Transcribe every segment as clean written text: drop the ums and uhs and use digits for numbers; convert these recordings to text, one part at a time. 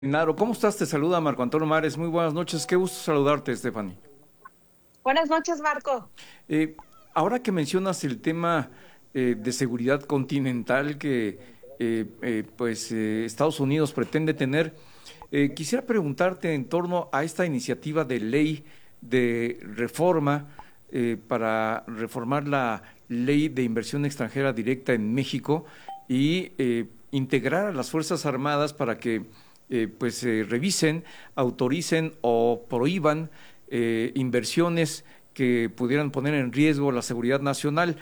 Naro, ¿cómo estás? Te saluda Marco Antonio Mares. Muy buenas noches. Qué gusto saludarte, Stephanie. Buenas noches, Marco. Eh, Ahora que mencionas el tema de seguridad continental que Estados Unidos pretende tener, quisiera preguntarte en torno a esta iniciativa de ley de reforma para reformar la ley de inversión extranjera directa en México y integrar a las Fuerzas Armadas para que revisen, autoricen o prohíban inversiones que pudieran poner en riesgo la seguridad nacional.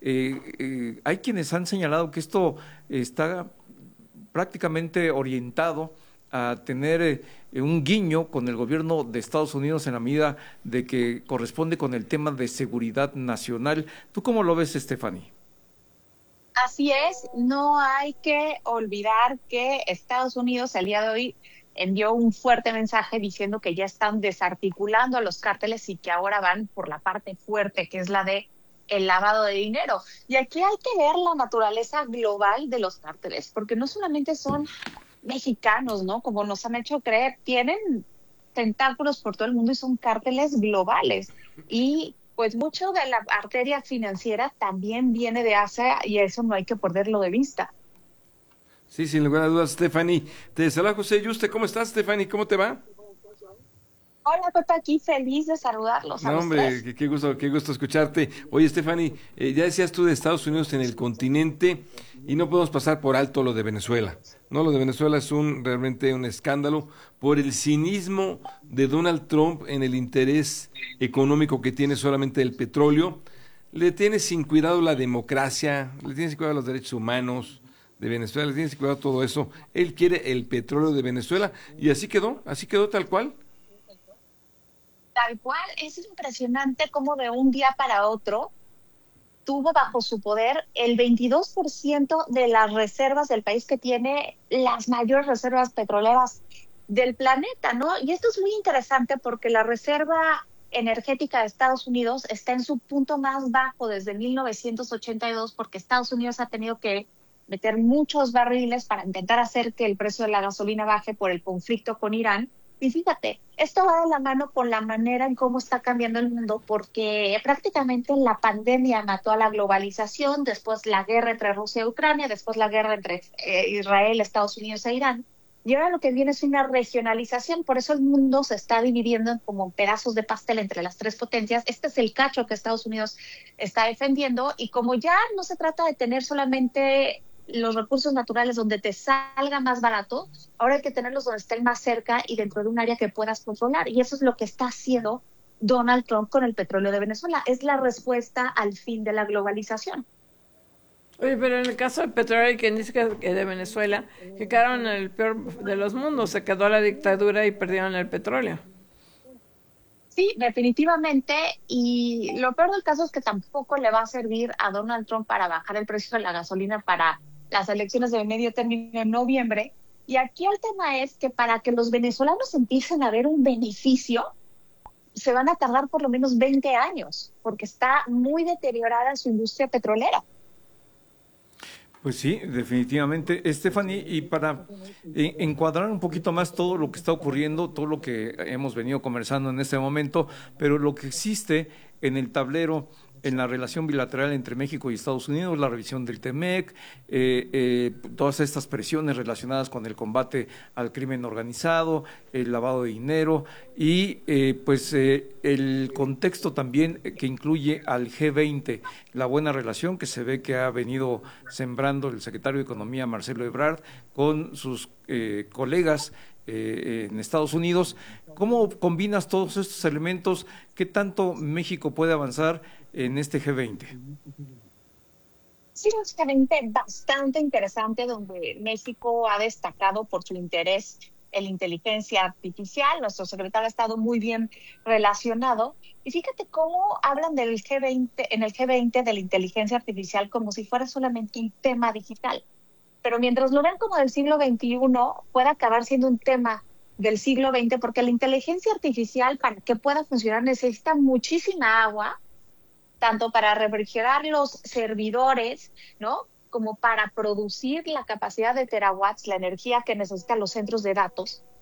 Hay quienes han señalado que esto está prácticamente orientado a tener un guiño con el gobierno de Estados Unidos en la medida de que corresponde con el tema de seguridad nacional. ¿Tú cómo lo ves, Stephanie? Así es, no hay que olvidar que Estados Unidos el día de hoy envió un fuerte mensaje diciendo que ya están desarticulando a los cárteles y que ahora van por la parte fuerte, que es la de el lavado de dinero. Y aquí hay que ver la naturaleza global de los cárteles, porque no solamente son mexicanos, ¿no? Como nos han hecho creer, tienen tentáculos por todo el mundo y son cárteles globales. Y pues mucho de la arteria financiera también viene de Asia y eso no hay que perderlo de vista. Sí, sin lugar a dudas, Stephanie. Te saluda José Yuste. ¿Cómo estás, Stephanie? ¿Cómo te va? Hola, Pepe, aquí feliz de saludarlos a No, los hombre, tres. qué gusto escucharte. Oye, Stephanie, ya decías tú de Estados Unidos en el continente y no podemos pasar por alto lo de Venezuela. No, lo de Venezuela es realmente un escándalo por el cinismo de Donald Trump en el interés económico que tiene solamente el petróleo. Le tiene sin cuidado la democracia, le tiene sin cuidado los derechos humanos de Venezuela, le tiene sin cuidado todo eso. Él quiere el petróleo de Venezuela y así quedó tal cual. Tal cual, es impresionante cómo de un día para otro tuvo bajo su poder el 22% de las reservas del país que tiene las mayores reservas petroleras del planeta, ¿no? Y esto es muy interesante porque la reserva energética de Estados Unidos está en su punto más bajo desde 1982 porque Estados Unidos ha tenido que meter muchos barriles para intentar hacer que el precio de la gasolina baje por el conflicto con Irán. Y fíjate, esto va de la mano con la manera en cómo está cambiando el mundo, porque prácticamente la pandemia mató a la globalización, después la guerra entre Rusia y Ucrania, después la guerra entre Israel, Estados Unidos e Irán. Y ahora lo que viene es una regionalización, por eso el mundo se está dividiendo en como pedazos de pastel entre las tres potencias. Este es el cacho que Estados Unidos está defendiendo y como ya no se trata de tener solamente los recursos naturales donde te salga más barato, ahora hay que tenerlos donde estén más cerca y dentro de un área que puedas controlar. Y eso es lo que está haciendo Donald Trump con el petróleo de Venezuela. Es la respuesta al fin de la globalización. Oye, pero en el caso del petróleo, quien dice que de Venezuela, que quedaron en el peor de los mundos, se quedó la dictadura y perdieron el petróleo. Sí, definitivamente. Y lo peor del caso es que tampoco le va a servir a Donald Trump para bajar el precio de la gasolina para las elecciones de medio término en noviembre. Y aquí el tema es que para que los venezolanos empiecen a ver un beneficio, se van a tardar por lo menos 20 años, porque está muy deteriorada su industria petrolera. Pues sí, definitivamente, Stephanie, y para encuadrar un poquito más todo lo que está ocurriendo, todo lo que hemos venido conversando en este momento, pero lo que existe en el tablero, en la relación bilateral entre México y Estados Unidos, la revisión del TEMEC, todas estas presiones relacionadas con el combate al crimen organizado, el lavado de dinero y el contexto también que incluye al G20, la buena relación que se ve que ha venido sembrando el secretario de Economía, Marcelo Ebrard, con sus colegas en Estados Unidos. ¿Cómo combinas todos estos elementos? ¿Qué tanto México puede avanzar en este G20? Sí, básicamente bastante interesante, donde México ha destacado por su interés en la inteligencia artificial. Nuestro secretario ha estado muy bien relacionado. Y fíjate cómo hablan del G20, en el G20 de la inteligencia artificial como si fuera solamente un tema digital. Pero mientras lo ven como del siglo XXI, puede acabar siendo un tema del siglo XX, porque la inteligencia artificial, para que pueda funcionar, necesita muchísima agua, tanto para refrigerar los servidores, ¿no? Como para producir la capacidad de terawatts, la energía que necesitan los centros de datos.